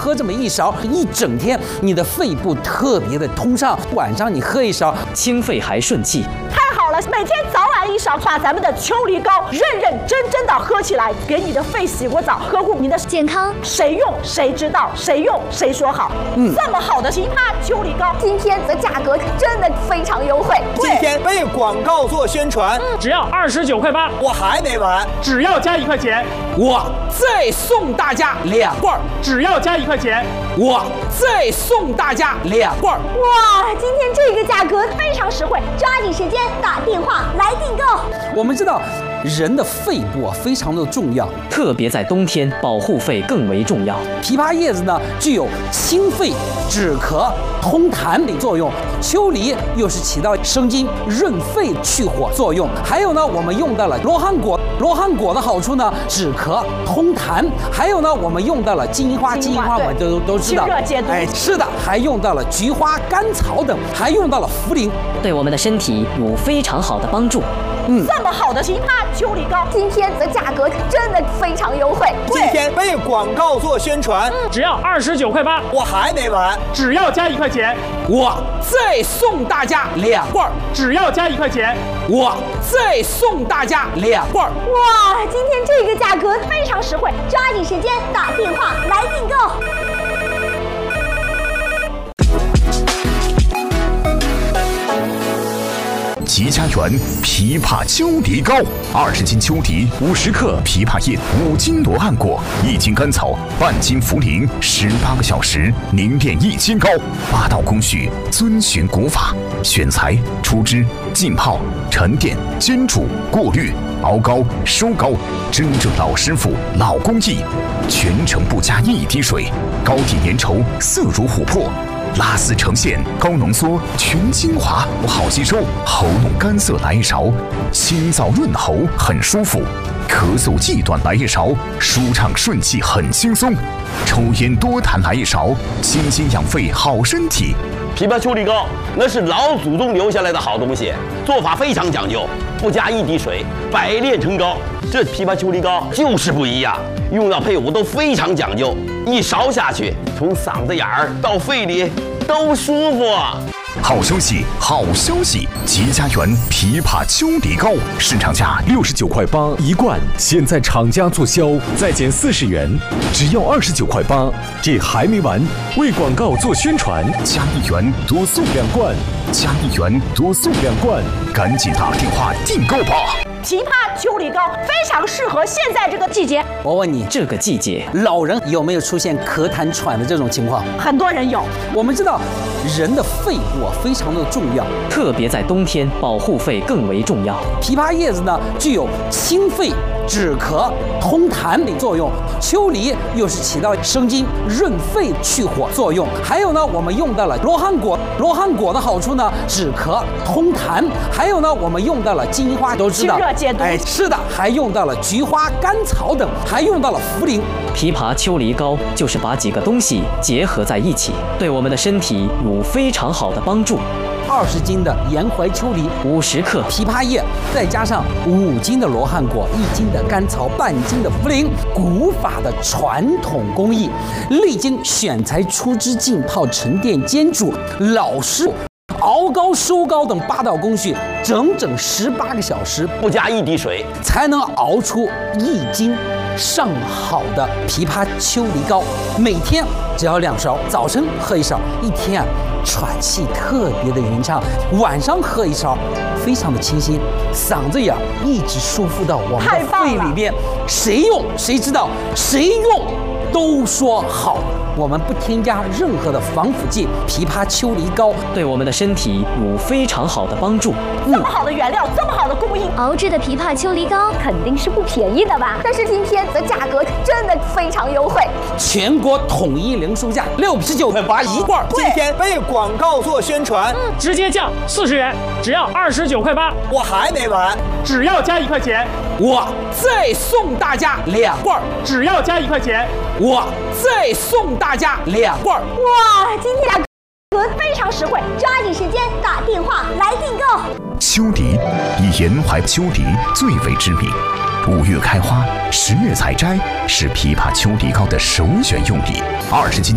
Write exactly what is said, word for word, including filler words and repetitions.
喝这么一勺，一整天你的肺部特别的通畅。晚上你喝一勺， 清肺还顺气。 太好了，每天早晚一勺，把咱们的秋梨膏认认真真的喝起来，给你的肺洗过澡，呵护你的健康。 谁用谁知道，谁用谁说好。嗯，这么好的枇杷秋梨膏， 今天的价格真的非常优惠。 今天为广告做宣传， 嗯、只要二十九块八， 我还没完， 只要加一块钱， 我再送大家两罐， 只要加一块钱， 我再送大家两罐。 哇，今天这个价格非常实惠，抓紧时间打电话来订购。 我们知道人的肺部啊非常的重要， 特别在冬天，保护肺更为重要。 枇杷叶子呢具有清肺、止咳、通痰的作用，秋梨又是起到生津、润肺、去火作用。还有呢，我们用到了罗汉果，罗汉果的好处呢止咳、通痰。还有呢，我们用到了金银花，金银花我们都都知道， 清热解毒。 哎，是的，还用到了菊花、甘草等，还用到了茯苓， 对我们的身体有非常好的帮助。 嗯，这么好的枇杷秋梨膏， 今天的价格真的非常优惠。 今天为广告做宣传， 嗯、只要二十九块八， 我还没完， 只要加一块钱， 我再送大家两罐， 只要加一块钱， 我再送大家两罐。 哇，今天这个价格非常实惠，抓紧时间打电话来订购。 齐家园枇杷秋梨膏，二十斤秋梨，五十克枇杷叶，五斤罗汉果，一斤甘草，半斤茯苓，十八个小时凝练一斤膏。八道工序遵循古法，选材、出汁、浸泡、沉淀、煎煮、过滤、熬膏、收膏，真正老师傅、老工艺，全程不加一滴水，膏体粘稠，色如琥珀。拉丝呈现，高浓缩，全精华，好吸收。喉咙干涩来一勺，清燥润喉，很舒服。咳嗽忌短来一勺，舒畅顺气，很轻松。抽烟多痰来一勺，清心养肺，好身体。 枇杷秋梨膏那是老祖宗留下来的好东西，做法非常讲究，不加一滴水，百炼成膏。这枇杷秋梨膏就是不一样，用料配伍都非常讲究，一勺下去，从嗓子眼儿到肺里都舒服。 好消息，好消息！齐家园枇杷秋梨膏市场价六十九块八一罐，现在厂家促销再减四十元，只要二十九块八。这还没完，为广告做宣传，加一元多送两罐，加一元多送两罐，赶紧打电话订购吧！ 枇杷秋梨膏非常适合现在这个季节。 我问你， 这个季节老人有没有出现咳痰喘的这种情况？ 很多人有。 我们知道，人的肺部啊非常的重要， 特别在冬天，保护肺更为重要。 枇杷叶子呢具有清肺、止咳、通痰的作用，秋梨又是起到生津、润肺、去火作用。还有呢，我们用到了罗汉果，罗汉果的好处呢止咳、通痰。还有呢，我们用到了金银花，都知道。 解毒。 哎，是的，还用到了菊花、甘草等，还用到了茯苓。 枇杷秋梨膏就是把几个东西结合在一起，对我们的身体有非常好的帮助。 二十斤的沿淮秋梨， 五十克枇杷叶，再加上五斤的罗汉果，一斤的甘草，半斤的茯苓，古法的传统工艺，历经选材、出汁、浸泡、沉淀、煎煮，老师熬膏、收膏等八道工序，整整十八个小时， 不加一滴水， 才能熬出一斤上好的枇杷秋梨膏。每天只要两勺，早晨喝一勺，一天啊喘气特别的匀畅；晚上喝一勺，非常的清新，嗓子眼一直舒服到我们的肺里边。谁用谁知道，谁用都说好。我们不添加任何的防腐剂，枇杷秋梨膏对我们的身体有非常好的帮助。 这么好的原料，这么好的工艺， 熬制的枇杷秋梨膏肯定是不便宜的吧？但是今天的价格真的非常优惠， 全国统一零售价六十九块八一罐。 今天为广告做宣传， 嗯、直接降四十元，只要二十九块八。 我还没完， 只要加一块钱， 我再送大家两罐。 只要加一块钱， 我再送大家两罐。 哇，今天价格非常实惠，抓紧时间打电话来订购。 秋梨以沿淮秋梨最为知名，五月开花，十月采摘，是枇杷秋梨膏的首选用笔。二十斤。